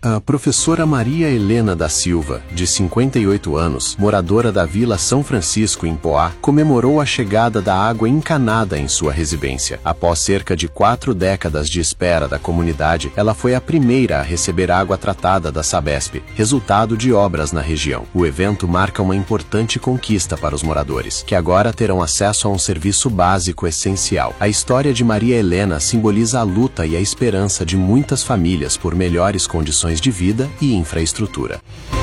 A professora Maria Helena da Silva, de 58 anos, moradora da Vila São Francisco, em Poá, comemorou a chegada da água encanada em sua residência. Após cerca de 4 décadas de espera da comunidade, ela foi a primeira a receber água tratada da Sabesp, resultado de obras na região. O evento marca uma importante conquista para os moradores, que agora terão acesso a um serviço básico essencial. A história de Maria Helena simboliza a luta e a esperança de muitas famílias por melhores condições de vida e infraestrutura.